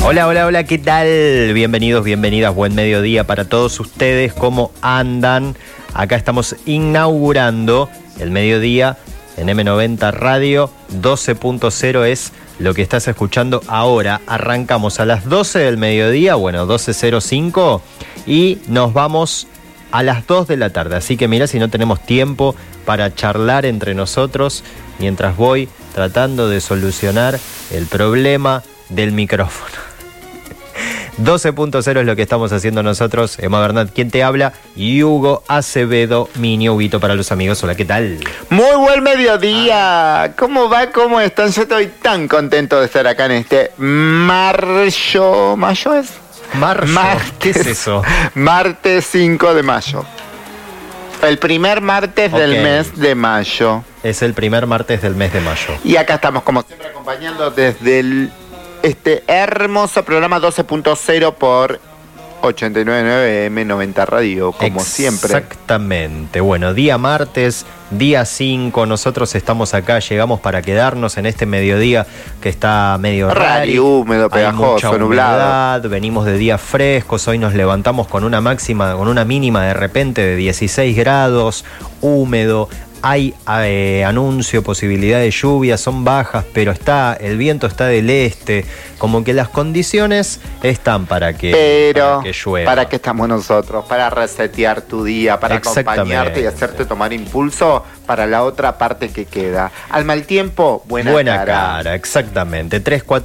Hola, hola, hola, ¿qué tal? Bienvenidos, bienvenidas, buen mediodía para todos ustedes. ¿Cómo andan? Acá estamos inaugurando el mediodía en M90 Radio. 12.0 es lo que estás escuchando ahora. Arrancamos a las 12 del mediodía, bueno, 12.05, y nos vamos a las 2 de la tarde. Así que mira si no tenemos tiempo para charlar entre nosotros mientras voy tratando de solucionar el problema del micrófono. 12.0 es lo que estamos haciendo nosotros. Emma Bernat, quien te habla, y Hugo Acevedo, mini Huguito para los amigos. Hola, ¿qué tal? Muy buen mediodía. ¿Cómo va? ¿Cómo están? Yo estoy tan contento de estar acá en este ¿Mayo es? Martes. ¿Qué es eso? Martes 5 de mayo. El primer martes del mes de mayo. Es el primer martes del mes de mayo. Y acá estamos, como siempre, acompañando desde este hermoso programa 12.0 por 89.9 M90 Radio, como siempre. Exactamente. Bueno, día martes, día 5, nosotros estamos acá, llegamos para quedarnos en este mediodía que está medio raro, húmedo, pegajoso, nublado. Venimos de días frescos, hoy nos levantamos con una mínima de repente de 16 grados, húmedo. Hay anuncio, posibilidad de lluvia, son bajas, pero el viento está del este, como que las condiciones están para que llueva. ¿Para qué estamos nosotros? Para resetear tu día, para acompañarte y hacerte tomar impulso para la otra parte que queda. Al mal tiempo, buena cara. Exactamente.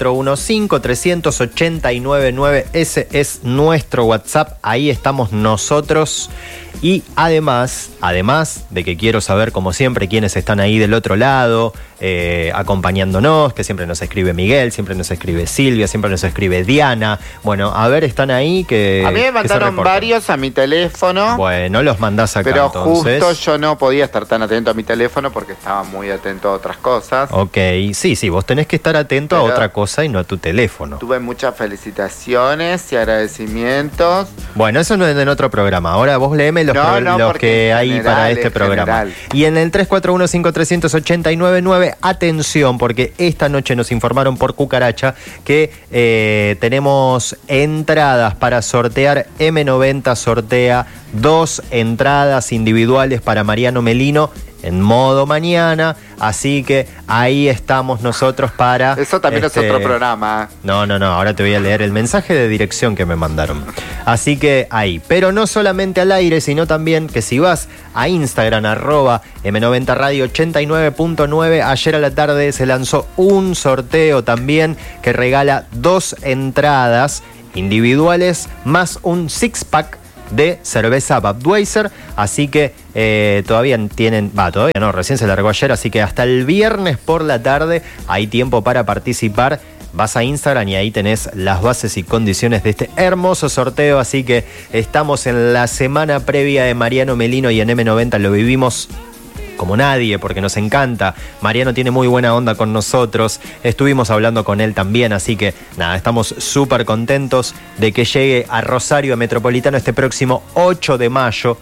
3415-389-9, ese es nuestro WhatsApp, ahí estamos nosotros. Y además de que quiero saber, como siempre, quiénes están ahí del otro lado, acompañándonos, que siempre nos escribe Miguel, siempre nos escribe Silvia, siempre nos escribe Diana. Bueno, a ver, están ahí que... A mí me mandaron varios a mi teléfono. Bueno, los mandás acá, pero entonces. Justo yo no podía estar tan atento a mi teléfono porque estaba muy atento a otras cosas. Ok, sí, vos tenés que estar atento a otra cosa y no a tu teléfono. Tuve muchas felicitaciones y agradecimientos. Bueno, eso no es en otro programa. Ahora vos léeme los que hay general, para este programa. General. Y en el 3415-389-9, atención, porque esta noche nos informaron por Cucaracha que tenemos entradas para sortear. M90 sortea 2 entradas individuales para Mariano Melino en modo mañana, así que ahí estamos nosotros para... Eso también es otro programa. No, ahora te voy a leer el mensaje de dirección que me mandaron. Así que ahí, pero no solamente al aire, sino también que si vas a Instagram, @M90 Radio 89.9, ayer a la tarde se lanzó un sorteo también que regala 2 entradas individuales más un 6-pack de cerveza Budweiser, así que todavía no, recién se largó ayer, así que hasta el viernes por la tarde hay tiempo para participar. Vas a Instagram y ahí tenés las bases y condiciones de este hermoso sorteo, así que estamos en la semana previa de Mariano Melino y en M90 lo vivimos como nadie, porque nos encanta. Mariano tiene muy buena onda con nosotros, estuvimos hablando con él también, así que nada, estamos súper contentos de que llegue a Rosario Metropolitano este próximo 8 de mayo.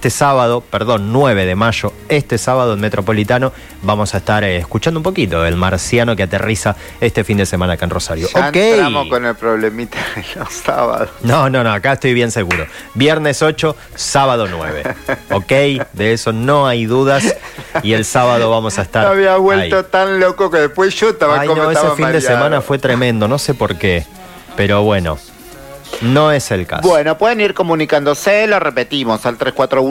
9 de mayo, este sábado en Metropolitano, vamos a estar escuchando un poquito del marciano que aterriza este fin de semana acá en Rosario. Ya entramos con el problemita de los sábados. No, acá estoy bien seguro. Viernes 8, sábado 9. ¿Ok? De eso no hay dudas. Y el sábado vamos a estar había vuelto ahí. Tan loco que después yo estaba ese fin de semana fue tremendo, no sé por qué, pero bueno. No es el caso. Bueno, pueden ir comunicándose, lo repetimos, al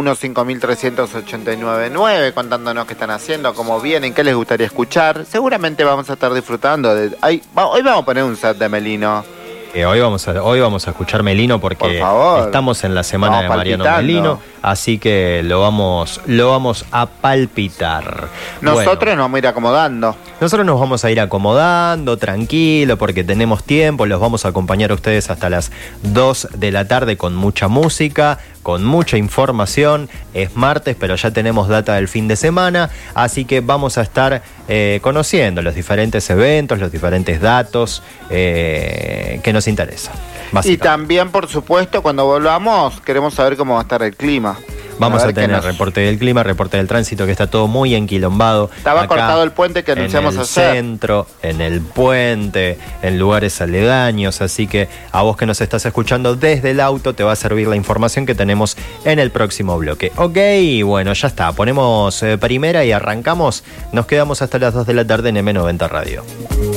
341-5389-9, contándonos qué están haciendo, cómo vienen, qué les gustaría escuchar. Seguramente vamos a estar disfrutando de... Hoy vamos a poner un set de Melino. Hoy vamos a escuchar Melino porque estamos en la semana de Mariano Melino, así que lo vamos a palpitar. Nosotros nos vamos a ir acomodando. Nosotros nos vamos a ir acomodando, tranquilo, porque tenemos tiempo, los vamos a acompañar a ustedes hasta las 2 de la tarde con mucha música, con mucha información. Es martes, pero ya tenemos data del fin de semana, así que vamos a estar conociendo los diferentes eventos, los diferentes datos que nos interesan. Y también, por supuesto, cuando volvamos, queremos saber cómo va a estar el clima. Vamos a tener reporte del clima, reporte del tránsito, que está todo muy enquilombado. Estaba cortado el puente que anunciamos ayer. En el centro, en el puente, en lugares aledaños. Así que a vos que nos estás escuchando desde el auto te va a servir la información que tenemos en el próximo bloque. Ok, bueno, ya está. Ponemos primera y arrancamos. Nos quedamos hasta las 2 de la tarde en M90 Radio.